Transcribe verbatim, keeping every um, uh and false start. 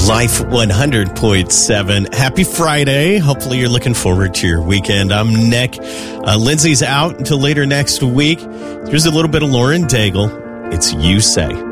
Life one hundred point seven. Happy Friday. Hopefully you're looking forward to your weekend. I'm Nick. Uh, Lindsay's out until later next week. Here's a little bit of Lauren Daigle. It's You Say.